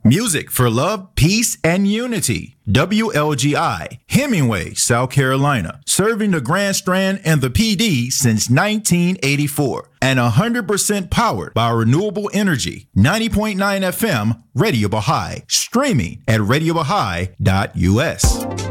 Music for love, peace, and unity. WLGI, Hemingway, South Carolina, serving the Grand Strand and the PD since 1984. And 100% powered by renewable energy. 90.9 FM, Radio Baha'i. Streaming at radiobahai.us.